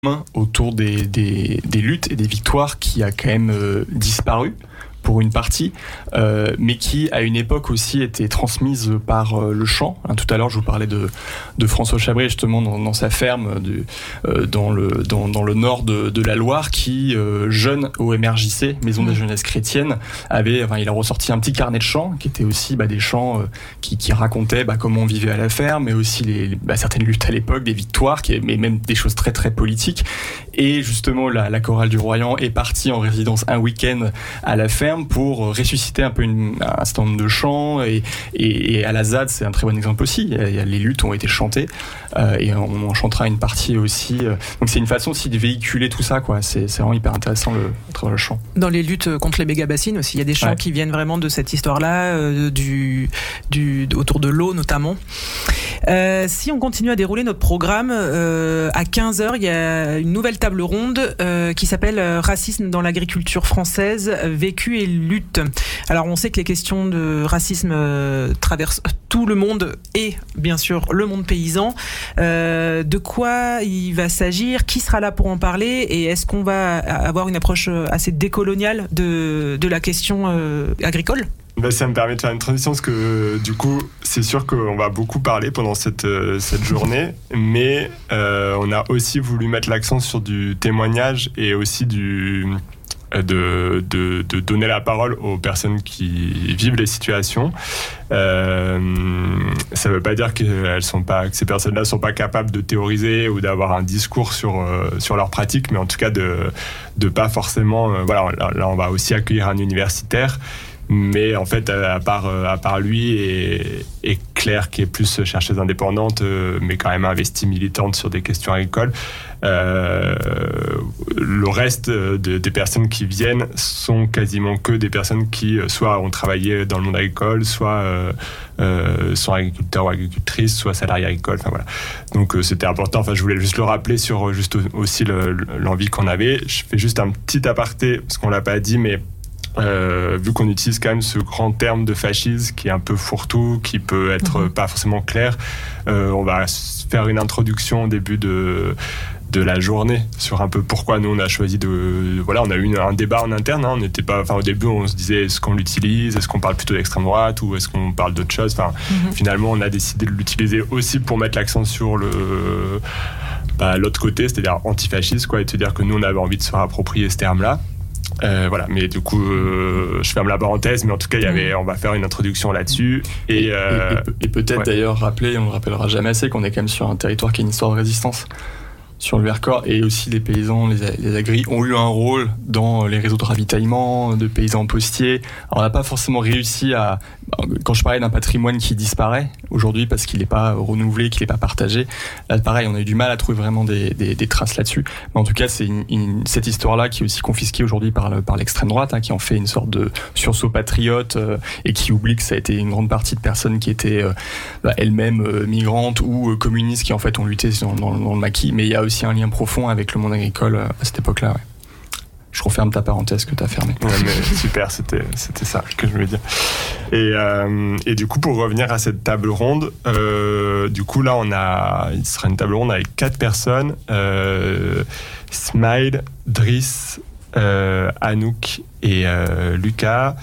autour des luttes et des victoires qui a quand même disparu pour une partie, mais qui à une époque aussi était transmise par le chant. Tout à l'heure je vous parlais de François Chabré justement dans sa ferme dans le nord de la Loire, qui jeune au MRJC, Maison des Jeunesses Chrétiennes, il a ressorti un petit carnet de chants qui était aussi des chants qui racontaient comment on vivait à la ferme, mais aussi certaines luttes à l'époque, des victoires, mais même des choses très très politiques. Et justement la chorale du Royan est partie en résidence un week-end à la ferme pour ressusciter un peu un certain nombre de chants, et à la ZAD c'est un très bon exemple aussi. Les luttes ont été chantées, et on en chantera une partie aussi. Donc c'est une façon aussi de véhiculer tout ça, quoi. C'est vraiment hyper intéressant le travers le chant. Dans les luttes contre les méga-bassines aussi, il y a des chants qui viennent vraiment de cette histoire-là, autour de l'eau notamment. Si on continue à dérouler notre programme, à 15h, il y a une nouvelle table ronde qui s'appelle Racisme dans l'agriculture française, vécu et lutte. Alors on sait que les questions de racisme traversent tout le monde et bien sûr le monde paysan. De quoi il va s'agir? Qui sera là pour en parler? Et est-ce qu'on va avoir une approche assez décoloniale de la question agricole? Ça me permet de faire une transition parce que du coup c'est sûr qu'on va beaucoup parler pendant cette journée, mais on a aussi voulu mettre l'accent sur du témoignage et aussi de donner la parole aux personnes qui vivent les situations. Ça ne veut pas dire que ces personnes-là ne sont pas capables de théoriser ou d'avoir un discours sur leurs pratiques, mais en tout cas de pas forcément... là on va aussi accueillir un universitaire, mais en fait à part lui et Claire qui est plus chercheuse indépendante, mais quand même investie militante sur des questions agricoles, le reste des personnes qui viennent sont quasiment que des personnes qui soit ont travaillé dans le monde agricole, soit sont agriculteurs ou agricultrices, soit salariés agricoles. Donc c'était important. Je voulais juste le rappeler sur juste aussi l'envie qu'on avait. Je fais juste un petit aparté parce qu'on l'a pas dit, mais vu qu'on utilise quand même ce grand terme de fascisme qui est un peu fourre-tout, qui peut être pas forcément clair, on va faire une introduction au début de la journée sur un peu pourquoi nous on a choisi on a eu un débat en interne, on n'était pas, au début on se disait est-ce qu'on l'utilise, est-ce qu'on parle plutôt d'extrême droite ou est-ce qu'on parle d'autre chose. Finalement on a décidé de l'utiliser aussi pour mettre l'accent sur l'autre côté, c'est-à-dire antifasciste, et de dire que nous on avait envie de se réapproprier ce terme-là. Mais du coup je ferme la parenthèse, mais en tout cas on va faire une introduction là-dessus et peut-être d'ailleurs rappeler, on ne le rappellera jamais assez, qu'on est quand même sur un territoire qui a une histoire de résistance sur le Vercors, et aussi les paysans, les agris ont eu un rôle dans les réseaux de ravitaillement de paysans postiers. Alors on n'a pas forcément réussi quand je parlais d'un patrimoine qui disparaît aujourd'hui parce qu'il n'est pas renouvelé, qu'il n'est pas partagé, là pareil on a eu du mal à trouver vraiment des traces là-dessus, mais en tout cas c'est cette histoire-là qui est aussi confisquée aujourd'hui par l'extrême droite, qui en fait une sorte de sursaut patriote, et qui oublie que ça a été une grande partie de personnes qui étaient elles-mêmes migrantes ou communistes qui en fait ont lutté dans le maquis, mais il y a aussi un lien profond avec le monde agricole à cette époque-là. Je referme ta parenthèse que tu as fermée. Mais super, c'était ça que je voulais dire. Et du coup, pour revenir à cette table ronde, du coup là, il sera une table ronde avec 4 personnes. Smile, Driss, Anouk et Lucas.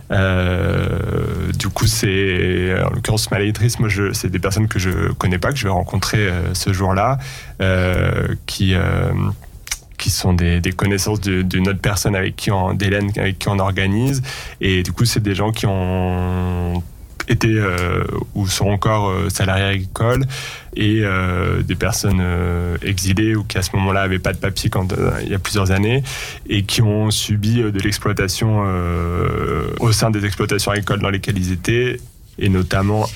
Du coup, c'est en l'occurrence Smile et Driss. Moi, c'est des personnes que je connais pas, que je vais rencontrer ce jour-là, qui sont des connaissances d'une autre personne d'Hélène avec qui on organise, et du coup c'est des gens qui ont été ou sont encore salariés agricoles, et des personnes exilées ou qui à ce moment-là n'avaient pas de papier il y a plusieurs années, et qui ont subi de l'exploitation au sein des exploitations agricoles dans lesquelles ils étaient, et notamment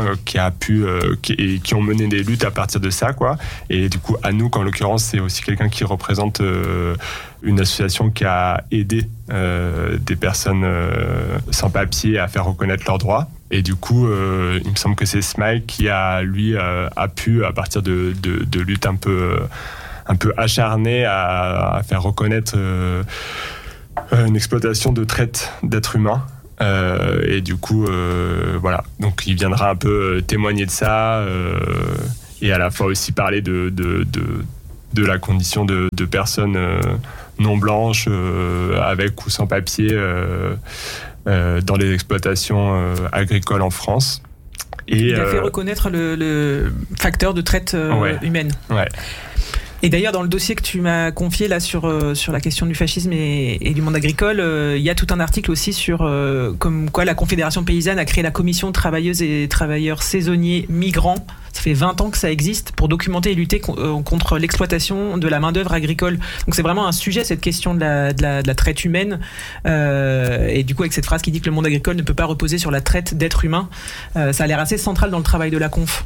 qui ont mené des luttes à partir de ça, Et du coup, Anouk, en l'occurrence, c'est aussi quelqu'un qui représente une association qui a aidé des personnes sans papier à faire reconnaître leurs droits. Et du coup, il me semble que c'est Smile qui a pu, à partir de luttes un peu acharnées, à faire reconnaître une exploitation de traite d'êtres humains. Et du coup, donc il viendra un peu témoigner de ça, et à la fois aussi parler de de la condition de personnes non blanches, avec ou sans papier, dans les exploitations agricoles en France. Et il a fait reconnaître le facteur de traite humaine. Ouais. Et d'ailleurs, dans le dossier que tu m'as confié là sur la question du fascisme et du monde agricole, il y a tout un article aussi sur comme quoi la Confédération paysanne a créé la commission de travailleuses et travailleurs saisonniers migrants. Ça fait 20 ans que ça existe pour documenter et lutter contre l'exploitation de la main-d'œuvre agricole. Donc c'est vraiment un sujet, cette question de la traite humaine. Et du coup, avec cette phrase qui dit que le monde agricole ne peut pas reposer sur la traite d'êtres humains, ça a l'air assez central dans le travail de la conf.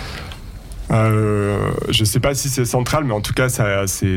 Je sais pas si c'est central, mais en tout cas, c'est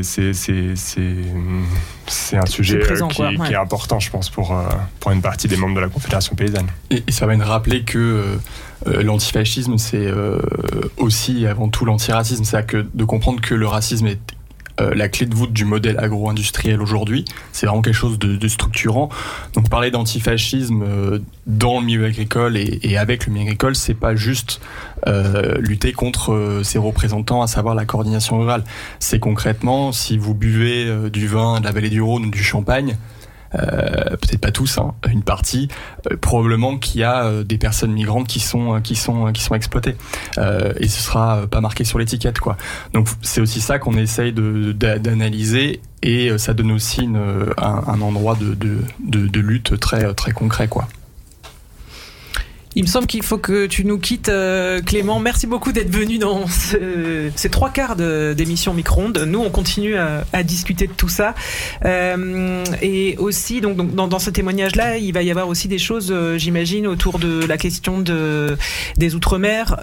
un sujet présent, qui est important, je pense, pour une partie des membres de la Confédération paysanne. Et ça va nous rappeler que l'antifascisme, c'est aussi et avant tout l'antiracisme. C'est-à-dire de comprendre que le racisme est la clé de voûte du modèle agro-industriel aujourd'hui. C'est vraiment quelque chose de structurant. Donc parler d'antifascisme dans le milieu agricole et avec le milieu agricole, c'est pas juste lutter contre ses représentants, à savoir la coordination rurale. C'est concrètement, si vous buvez du vin de la vallée du Rhône ou du champagne, peut-être pas tous, une partie, probablement qu'il y a des personnes migrantes qui sont exploitées, et ce sera pas marqué sur l'étiquette, quoi. Donc c'est aussi ça qu'on essaye d'analyser, et ça donne aussi un endroit de lutte très très concret, quoi. Il me semble qu'il faut que tu nous quittes, Clément. Merci beaucoup d'être venu dans ces 3/4 d'émission Micro-ondes. Nous, on continue à discuter de tout ça. Et aussi, donc dans ce témoignage-là, il va y avoir aussi des choses, j'imagine, autour de la question des Outre-mer,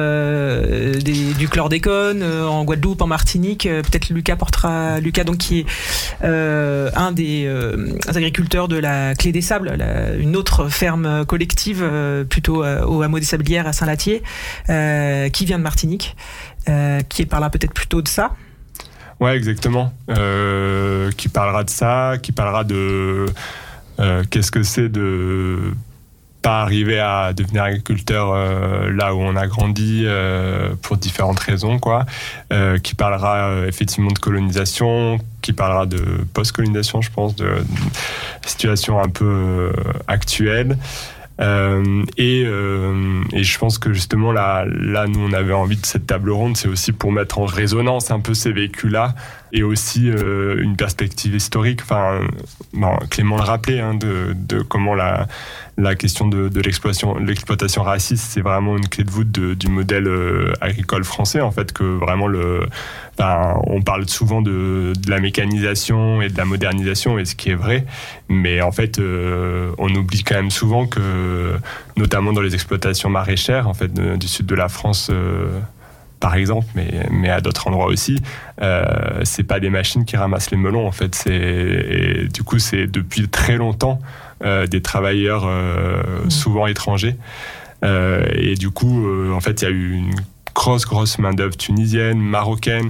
du chlordécone, en Guadeloupe, en Martinique. Peut-être Lucas, donc, qui est un des agriculteurs de la Clé des Sables, une autre ferme collective, plutôt au hameau des Sablières à Saint-Latier, qui vient de Martinique, qui parlera peut-être plutôt de ça. Ouais, exactement. Qui parlera de ça, qui parlera de qu'est-ce que c'est de pas arriver à devenir agriculteur là où on a grandi pour différentes raisons, quoi. Qui parlera effectivement de colonisation, qui parlera de post-colonisation, je pense, de situation un peu actuelle. Et je pense que justement là nous on avait envie de cette table ronde, c'est aussi pour mettre en résonance un peu ces vécus-là, et aussi une perspective historique. Enfin, Clément le rappelait, de comment la question de l'exploitation raciste, c'est vraiment une clé de voûte du modèle agricole français, en fait, que vraiment on parle souvent de la mécanisation et de la modernisation, et ce qui est vrai, mais en fait on oublie quand même souvent que, notamment dans les exploitations maraîchères, en fait, du sud de la France, par exemple, mais à d'autres endroits aussi, c'est pas des machines qui ramassent les melons, en fait. Et du coup, c'est depuis très longtemps des travailleurs souvent étrangers. Et du coup, en fait, il y a eu une grosse main-d'œuvre tunisienne, marocaine.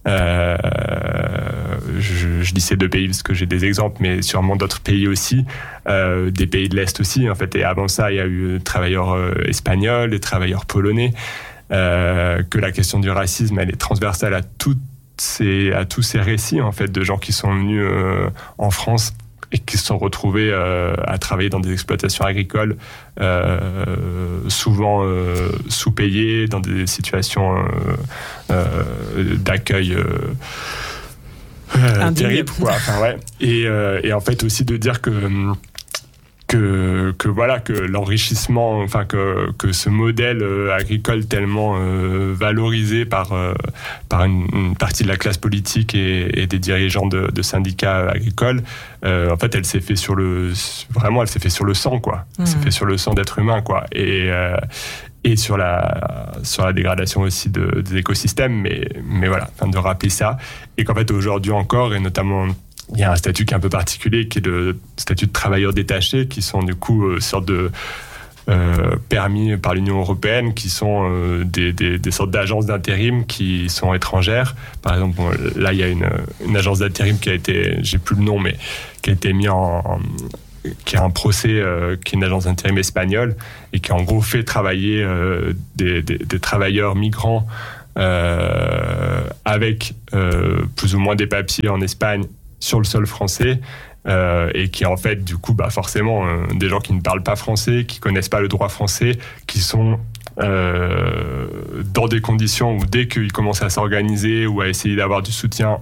Je dis ces deux pays parce que j'ai des exemples, mais sûrement d'autres pays aussi, des pays de l'Est aussi, en fait. Et avant ça, il y a eu des travailleurs espagnols, des travailleurs polonais. Que la question du racisme, elle est transversale à tous ces récits, en fait, de gens qui sont venus en France et qui se sont retrouvés à travailler dans des exploitations agricoles, souvent sous-payées, dans des situations d'accueil terribles, quoi. Enfin, ouais. Et en fait aussi de dire que l'enrichissement, enfin que ce modèle agricole tellement valorisé par une partie de la classe politique et des dirigeants de syndicats agricoles, en fait, elle s'est fait sur le sang, quoi. Elle s'est fait sur le sang d'être humain, quoi. Et sur la dégradation aussi des écosystèmes, mais voilà, enfin, de rappeler ça, et qu'en fait aujourd'hui encore, et notamment il y a un statut qui est un peu particulier, qui est le statut de travailleurs détachés, qui sont du coup sortes de permis par l'Union européenne, qui sont des sortes d'agences d'intérim qui sont étrangères. Par exemple, là il y a une agence d'intérim qui a été, j'ai plus le nom, mais qui a été mis qui a un procès, qui est une agence d'intérim espagnole, et qui a en gros fait travailler des travailleurs migrants avec plus ou moins des papiers en Espagne sur le sol français. Et qui en fait du coup forcément des gens qui ne parlent pas français, qui connaissent pas le droit français, qui sont dans des conditions où dès qu'ils commencent à s'organiser ou à essayer d'avoir du soutien,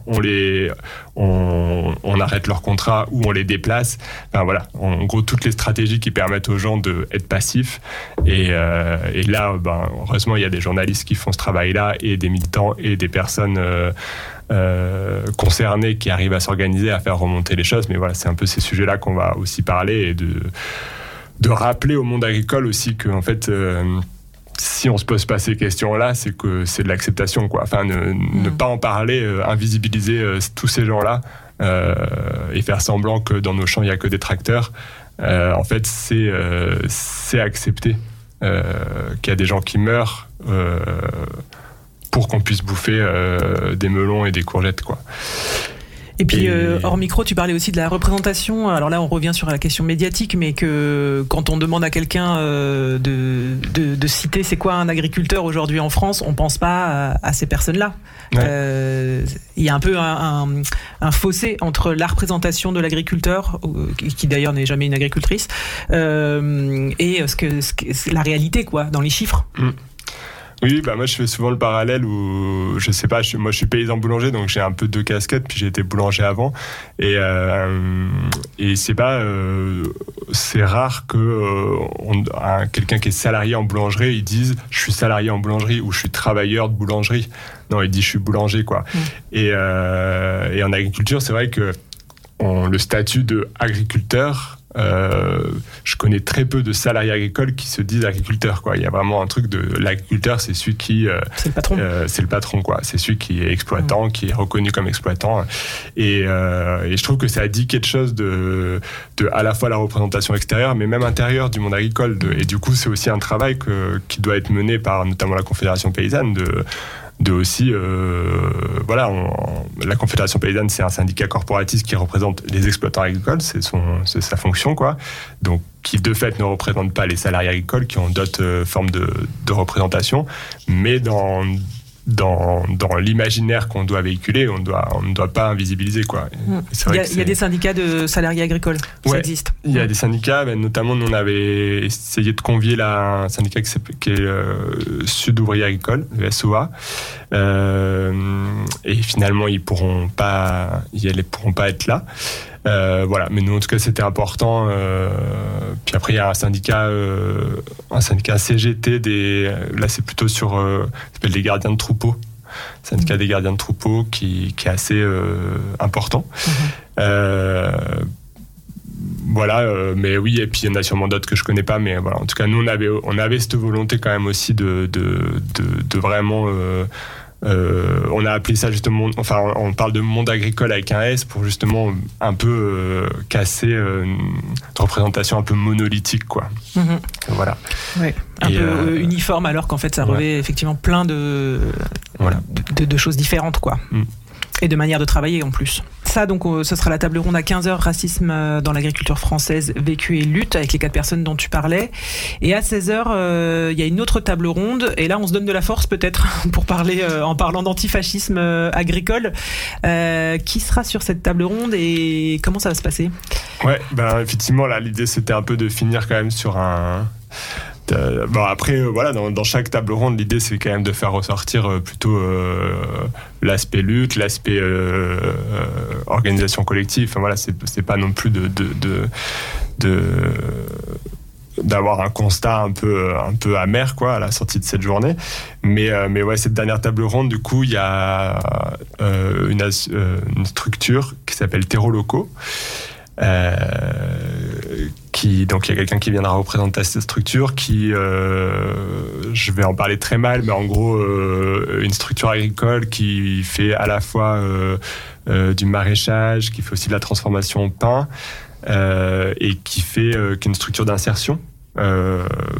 on arrête leur contrat ou on les déplace. Enfin voilà, en gros toutes les stratégies qui permettent aux gens d'être passifs. Et là, heureusement, il y a des journalistes qui font ce travail-là et des militants et des personnes concernés qui arrivent à s'organiser, à faire remonter les choses. Mais voilà, c'est un peu ces sujets-là qu'on va aussi parler et de rappeler au monde agricole aussi que en fait, si on se pose pas ces questions-là, c'est que c'est de l'acceptation, quoi. Enfin, ne pas en parler, invisibiliser tous ces gens-là et faire semblant que dans nos champs il y a que des tracteurs. En fait, c'est accepter qu'il y a des gens qui meurent. Pour qu'on puisse bouffer des melons et des courgettes, quoi. Et puis, hors micro, tu parlais aussi de la représentation. Alors là, on revient sur la question médiatique, mais que quand on demande à quelqu'un de citer c'est quoi un agriculteur aujourd'hui en France, on pense pas à ces personnes-là. Ouais. Il y a un peu un fossé entre la représentation de l'agriculteur, qui d'ailleurs n'est jamais une agricultrice, et la réalité, quoi, dans les chiffres. Oui, moi je fais souvent le parallèle où, je sais pas, moi je suis paysan boulanger, donc j'ai un peu deux casquettes, puis j'ai été boulanger avant, et c'est pas, c'est rare que quelqu'un qui est salarié en boulangerie, il dise je suis salarié en boulangerie ou je suis travailleur de boulangerie. Non, il dit je suis boulanger, quoi. Et en agriculture, c'est vrai que le statut de agriculteur, je connais très peu de salariés agricoles qui se disent agriculteurs, quoi. Il y a vraiment un truc de l'agriculteur, c'est celui qui c'est le patron. C'est le patron, quoi. C'est celui qui est exploitant, qui est reconnu comme exploitant. Et je trouve que ça dit quelque chose de à la fois la représentation extérieure, mais même intérieure du monde agricole. Et du coup, c'est aussi un travail qui doit être mené par notamment la Confédération paysanne de aussi, la Confédération paysanne, c'est un syndicat corporatiste qui représente les exploitants agricoles, c'est sa fonction, quoi. Donc, qui de fait ne représente pas les salariés agricoles, qui ont d'autres formes de représentation, mais dans l'imaginaire qu'on doit véhiculer, on ne doit pas invisibiliser, quoi. Il y a des syndicats de salariés agricoles, ça existe. Il y a des syndicats, notamment nous on avait essayé de convier un syndicat qui est Sud Ouvrier Agricole, le SOA, et finalement ils pourront pas être là. Mais nous en tout cas c'était important. Puis après il y a un syndicat CGT là c'est plutôt sur ça s'appelle les gardiens de troupeaux, syndicat des gardiens de troupeaux qui est assez important. Mais oui, et puis il y en a sûrement d'autres que je connais pas, mais voilà, en tout cas nous on avait cette volonté quand même aussi de vraiment on a appelé ça justement, enfin on parle de monde agricole avec un S pour justement un peu casser une représentation un peu monolithique, quoi. Voilà. Ouais, un peu uniforme, alors qu'en fait ça revêt effectivement plein de choses différentes, quoi. Et de manière de travailler en plus. Ça, donc, ce sera la table ronde à 15h, racisme dans l'agriculture française, vécu et lutte, avec les 4 personnes dont tu parlais. Et à 16h, il y a une autre table ronde, et là, on se donne de la force peut-être pour parler, en parlant d'antifascisme agricole. Qui sera sur cette table ronde et comment ça va se passer ? Ouais, effectivement, là, l'idée, c'était un peu de finir quand même sur un... après, dans chaque table ronde, l'idée c'est quand même de faire ressortir plutôt l'aspect lutte, l'aspect organisation collective. Enfin, voilà, c'est pas non plus d'avoir un constat un peu amer, quoi, à la sortie de cette journée. Mais cette dernière table ronde, du coup, il y a une structure qui s'appelle Terreaux Locaux. Donc il y a quelqu'un qui viendra représenter cette structure qui, je vais en parler très mal, mais en gros une structure agricole qui fait à la fois du maraîchage, qui fait aussi de la transformation au pain, et qui est une structure d'insertion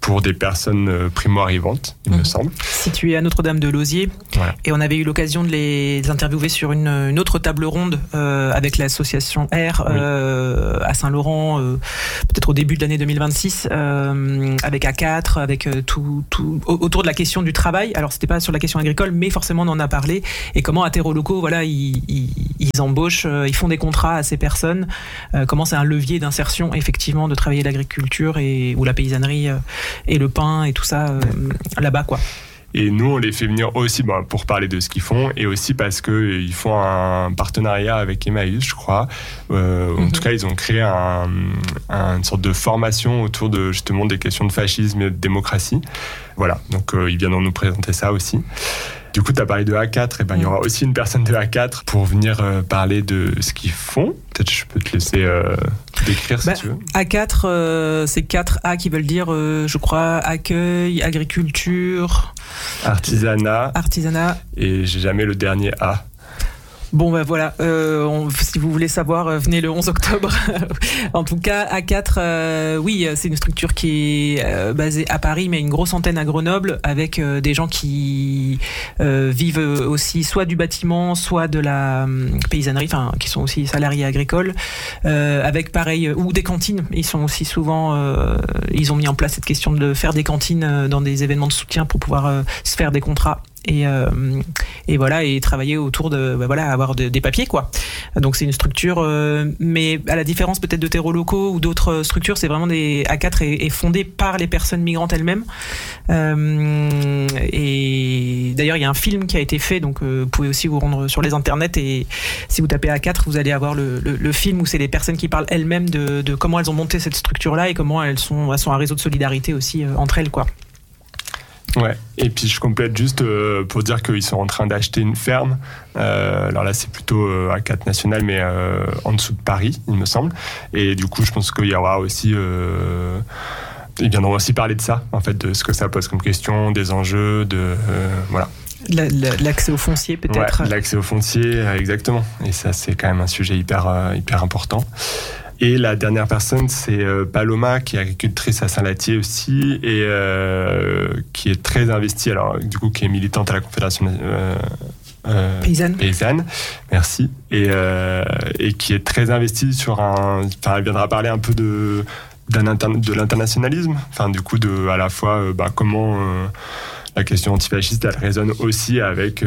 pour des personnes primo-arrivantes, il me semble. Situé à Notre-Dame-de-Losier. Voilà. Et on avait eu l'occasion de les interviewer sur une autre table ronde avec l'association R à Saint-Laurent, peut-être au début de l'année 2026, avec A4, avec tout autour de la question du travail. Alors, c'était pas sur la question agricole, mais forcément, on en a parlé. Et comment Aterolocaux, voilà, ils embauchent, ils font des contrats à ces personnes. Comment c'est un levier d'insertion, effectivement, de travailler l'agriculture ou la paysannerie et le pain et tout ça là-bas, quoi. Et nous, on les fait venir aussi pour parler de ce qu'ils font et aussi parce qu'ils font un partenariat avec Emmaüs, je crois. En tout cas, ils ont créé une sorte de formation autour de justement des questions de fascisme et de démocratie. Voilà, donc ils viendront nous présenter ça aussi. Du coup, tu as parlé de A4, et il y aura aussi une personne de A4 pour venir parler de ce qu'ils font. Peut-être je peux te laisser décrire si tu veux. A4, c'est 4 A qui veulent dire, je crois, accueil, agriculture, artisanat. Et j'ai jamais le dernier A. Bon, voilà, si vous voulez savoir, venez le 11 octobre. En tout cas, A4, oui, c'est une structure qui est basée à Paris, mais une grosse antenne à Grenoble, avec des gens qui vivent aussi soit du bâtiment, soit de la paysannerie, enfin, qui sont aussi salariés agricoles, avec pareil, ou des cantines. Ils sont aussi souvent, ils ont mis en place cette question de faire des cantines dans des événements de soutien pour pouvoir se faire des contrats. Et voilà, et travailler autour de avoir des papiers, quoi. Donc c'est une structure, mais à la différence peut-être de Terrolocaux ou d'autres structures, c'est vraiment A4 est fondé par les personnes migrantes elles-mêmes. Et d'ailleurs il y a un film qui a été fait, donc vous pouvez aussi vous rendre sur les internets et si vous tapez A4, vous allez avoir le film où c'est les personnes qui parlent elles-mêmes de comment elles ont monté cette structure-là et comment elles sont un réseau de solidarité aussi entre elles, quoi. Ouais, et puis je complète juste pour dire qu'ils sont en train d'acheter une ferme. Alors là, c'est plutôt A4 national, mais en dessous de Paris, il me semble. Et du coup, je pense qu'il y aura aussi. Ils viendront aussi parler de ça, en fait, de ce que ça pose comme question, des enjeux, voilà. L'accès au foncier, peut-être. Ouais, l'accès au foncier, exactement. Et ça, c'est quand même un sujet hyper important. Et la dernière personne, c'est Paloma, qui est agricultrice à Saint-Latier aussi, et qui est très investie, alors du coup, qui est militante à la Confédération paysanne. Merci. Et qui est très investie sur elle viendra parler un peu de l'internationalisme, enfin du coup, à la fois comment la question antifasciste, elle résonne aussi avec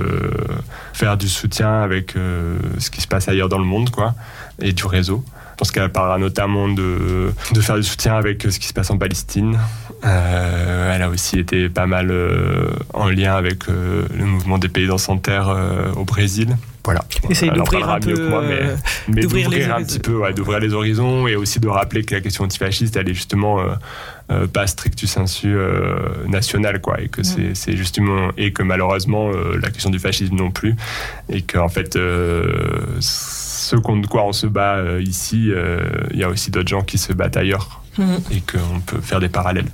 faire du soutien avec ce qui se passe ailleurs dans le monde, quoi, et du réseau. Je pense qu'elle parlera notamment de faire du soutien avec ce qui se passe en Palestine. Elle a aussi été pas mal en lien avec le mouvement des paysans sans terre au Brésil. Voilà. Essayer d'ouvrir un peu, mieux que moi, mais d'ouvrir un petit peu, d'ouvrir les horizons et aussi de rappeler que la question antifasciste, elle est justement pas strictu sensu nationale, quoi, et que c'est justement, et que malheureusement la question du fascisme non plus, et que en fait ce contre quoi on se bat ici, il y a aussi d'autres gens qui se battent ailleurs, et qu'on peut faire des parallèles.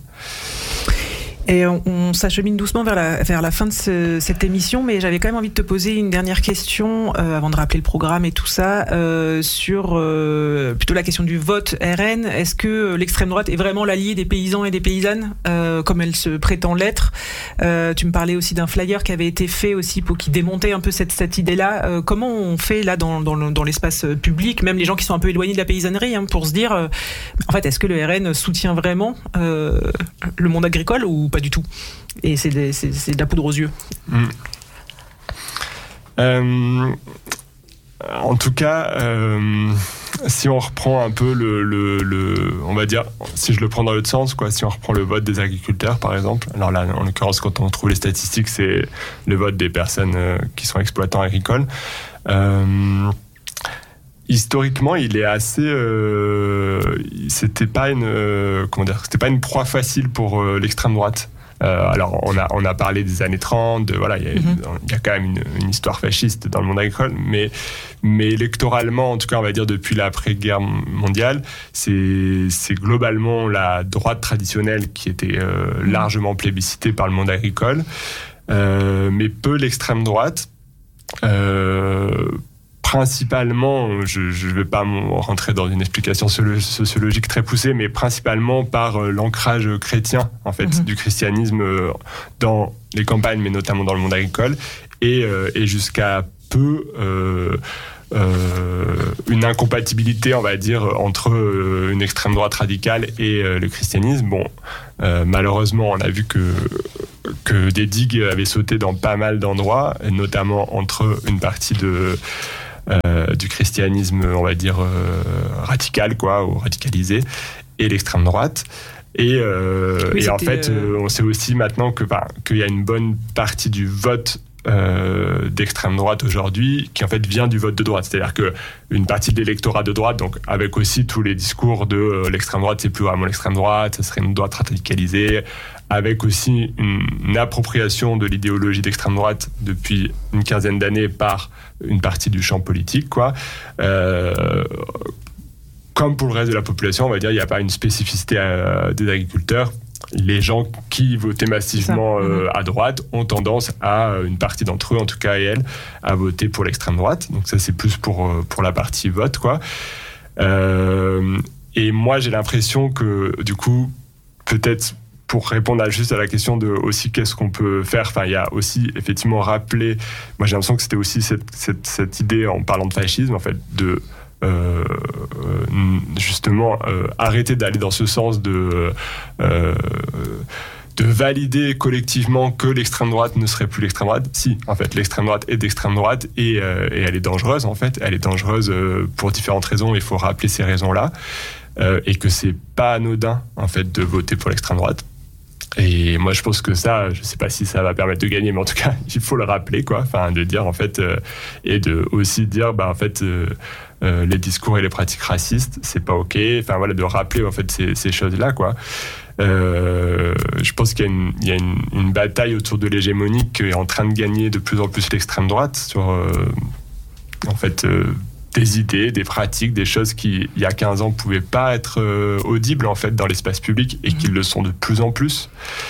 Et on s'achemine doucement vers la fin de cette émission, mais j'avais quand même envie de te poser une dernière question avant de rappeler le programme et tout ça, sur plutôt la question du vote RN. Est-ce que l'extrême droite est vraiment l'allié des paysans et des paysannes, comme elle se prétend l'être? Tu me parlais aussi d'un flyer qui avait été fait aussi qui démontait un peu cette idée-là. Comment on fait là dans l'espace public, même les gens qui sont un peu éloignés de la paysannerie, pour se dire, en fait, est-ce que le RN soutient vraiment le monde agricole ou pas du tout, et c'est de la poudre aux yeux? En tout cas, si on reprend un peu on va dire, si je le prends dans l'autre sens, quoi, si on reprend le vote des agriculteurs, par exemple, alors là, en l'occurrence, quand on trouve les statistiques, c'est le vote des personnes qui sont exploitants agricoles. Historiquement, il est assez. C'était pas une proie facile pour l'extrême droite. Alors, on a parlé des années 30, voilà, il y a quand même une histoire fasciste dans le monde agricole, mais électoralement, en tout cas, on va dire depuis l'après-guerre mondiale, c'est globalement la droite traditionnelle qui était largement plébiscitée par le monde agricole, mais peu l'extrême droite. principalement, je ne vais pas rentrer dans une explication sociologique très poussée, mais principalement par l'ancrage chrétien en fait, du christianisme dans les campagnes, mais notamment dans le monde agricole, et jusqu'à peu une incompatibilité, on va dire, entre une extrême droite radicale et le christianisme. Bon, malheureusement, on a vu que des digues avaient sauté dans pas mal d'endroits, notamment entre une partie du christianisme, on va dire, radical, quoi, ou radicalisé, et l'extrême droite. Et en fait, on sait aussi maintenant qu'il y a une bonne partie du vote d'extrême droite aujourd'hui qui en fait vient du vote de droite, c'est-à-dire que une partie de l'électorat de droite, donc avec aussi tous les discours de l'extrême droite, c'est plus vraiment l'extrême droite, ça serait une droite radicalisée, avec aussi une appropriation de l'idéologie d'extrême droite depuis une quinzaine d'années par une partie du champ politique, quoi. Comme pour le reste de la population, on va dire, il n'y a pas une spécificité des agriculteurs. Les gens qui votaient massivement à droite ont tendance une partie d'entre eux, en tout cas et elles, à voter pour l'extrême droite. Donc ça, c'est plus pour la partie vote, quoi. Et moi, j'ai l'impression que, du coup, peut-être pour répondre juste à la question de aussi qu'est-ce qu'on peut faire, enfin, il y a aussi effectivement rappelé, moi j'ai l'impression que c'était aussi cette idée, en parlant de fascisme, en fait, de justement arrêter d'aller dans ce sens de valider collectivement que l'extrême droite ne serait plus l'extrême droite. Si, en fait, l'extrême droite est d'extrême droite et elle est dangereuse, en fait. Elle est dangereuse pour différentes raisons, il faut rappeler ces raisons-là, et que c'est pas anodin, en fait, de voter pour l'extrême droite. Et moi, je pense que ça, je sais pas si ça va permettre de gagner, mais en tout cas, il faut le rappeler, quoi. Enfin, de dire, en fait, et de aussi dire, en fait, les discours et les pratiques racistes, c'est pas OK. Enfin, voilà, de rappeler, en fait, ces choses-là, quoi. Je pense qu'il y a une bataille autour de l'hégémonie qui est en train de gagner de plus en plus l'extrême droite sur, en fait, des idées, des pratiques, des choses qui, il y a 15 ans, ne pouvaient pas être audibles, en fait, dans l'espace public et qui le sont de plus en plus.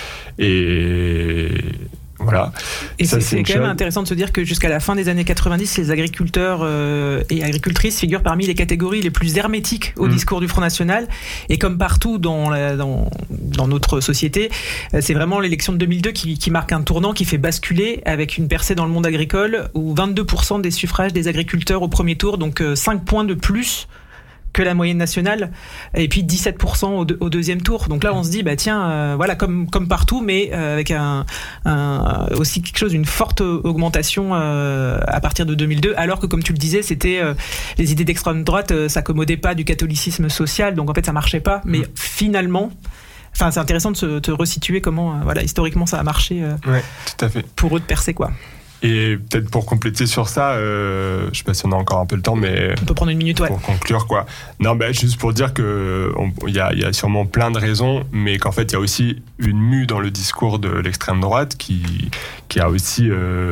Et voilà. Et ça, c'est quand même intéressant de se dire que jusqu'à la fin des années 90, les agriculteurs et agricultrices figurent parmi les catégories les plus hermétiques au discours du Front National. Et comme partout dans notre société, c'est vraiment l'élection de 2002 qui marque un tournant, qui fait basculer avec une percée dans le monde agricole où 22% des suffrages des agriculteurs au premier tour, donc 5 points de plus que la moyenne nationale, et puis 17% au deuxième tour. Donc là, on se dit, tiens, voilà, comme partout, mais avec aussi quelque chose, une forte augmentation à partir de 2002, alors que, comme tu le disais, c'était les idées d'extrême droite s'accommodaient pas du catholicisme social, donc en fait, ça marchait pas. Mais finalement, enfin, c'est intéressant de te resituer comment, voilà, historiquement, ça a marché tout à fait. Pour eux de percer, quoi. Et peut-être pour compléter sur ça, je sais pas si on a encore un peu le temps, mais on peut prendre une minute, pour conclure, quoi. Non, juste pour dire que il y a sûrement plein de raisons, mais qu'en fait il y a aussi une mue dans le discours de l'extrême droite qui a aussi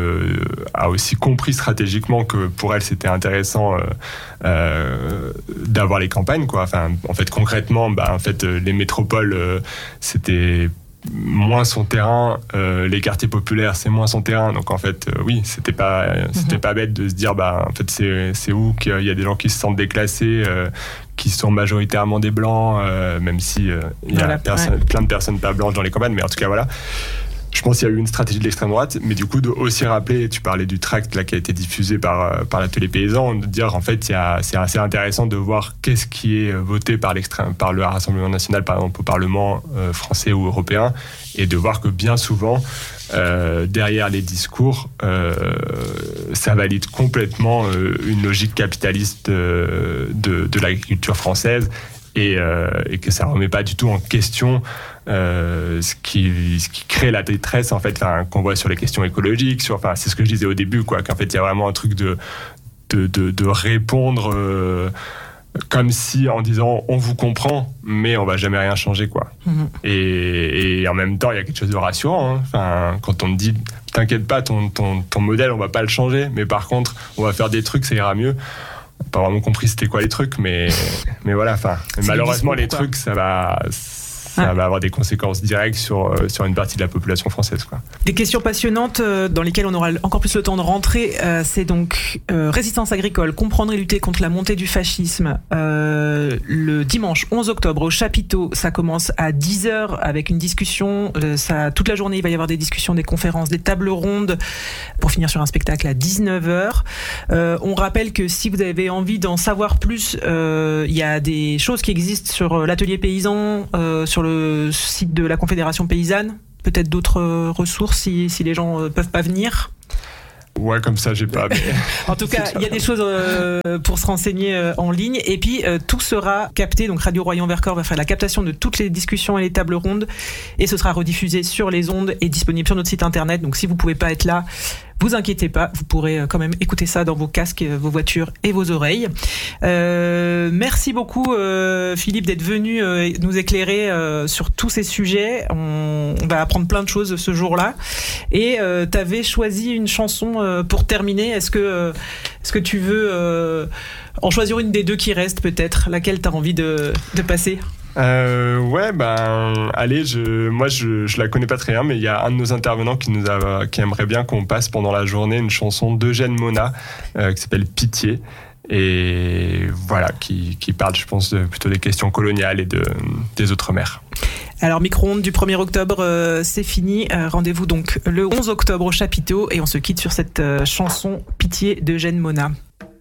compris stratégiquement que pour elle c'était intéressant d'avoir les campagnes, quoi. Enfin, en fait concrètement, en fait les métropoles c'était moins son terrain, les quartiers populaires c'est moins son terrain, donc en fait oui, c'était pas bête de se dire en fait c'est où qu'il y a des gens qui se sentent déclassés, qui sont majoritairement des blancs, même si il y a plein de personnes pas blanches dans les campagnes, mais en tout cas voilà. Je pense qu'il y a eu une stratégie de l'extrême droite, mais du coup de aussi rappeler, tu parlais du tract là qui a été diffusé par l'atelier paysan, de dire en fait c'est assez intéressant de voir qu'est-ce qui est voté par le Rassemblement national, par exemple au Parlement français ou européen, et de voir que bien souvent derrière les discours ça valide complètement une logique capitaliste de l'agriculture française, et que ça remet pas du tout en question ce qui crée la détresse, en fait, qu'on voit sur les questions écologiques, c'est ce que je disais au début, quoi, qu'en fait il y a vraiment un truc de répondre comme si en disant on vous comprend mais on va jamais rien changer, quoi. Et en même temps il y a quelque chose de rassurant, hein. Quand on te dit t'inquiète pas, ton modèle on va pas le changer, mais par contre on va faire des trucs, ça ira mieux. Pas vraiment compris c'était quoi les trucs, mais voilà, malheureusement les trucs ça ça va avoir des conséquences directes sur une partie de la population française, quoi. Des questions passionnantes dans lesquelles on aura encore plus le temps de rentrer. C'est donc résistance agricole, comprendre et lutter contre la montée du fascisme. Le dimanche 11 octobre au Chapiteau, ça commence à 10h avec une discussion. Toute la journée, il va y avoir des discussions, des conférences, des tables rondes pour finir sur un spectacle à 19h. On rappelle que si vous avez envie d'en savoir plus, il y a des choses qui existent sur l'atelier paysan, sur le site de la Confédération paysanne. Peut-être d'autres ressources si les gens peuvent pas venir. Ouais, comme ça, j'ai pas. Mais... En tout cas, il y a des choses pour se renseigner en ligne. Et puis, tout sera capté. Donc, Radio Royan-Vercors va faire la captation de toutes les discussions et les tables rondes. Et ce sera rediffusé sur les ondes et disponible sur notre site internet. Donc, si vous pouvez pas être là, vous inquiétez pas, vous pourrez quand même écouter ça dans vos casques, vos voitures et vos oreilles. Merci beaucoup Philippe d'être venu nous éclairer sur tous ces sujets. On va apprendre plein de choses ce jour-là. Et tu avais choisi une chanson pour terminer. Est-ce que tu veux en choisir une des deux qui restent peut-être? Laquelle tu as envie de passer? Allez, je la connais pas très bien, mais il y a un de nos intervenants qui aimerait bien qu'on passe pendant la journée une chanson d'Eugène Mona qui s'appelle Pitié, et voilà, qui parle, je pense, plutôt des questions coloniales et des Outre-mer. Alors, micro-ondes du 1er octobre, c'est fini. Rendez-vous donc le 11 octobre au Chapiteau, et on se quitte sur cette chanson Pitié d'Eugène Mona.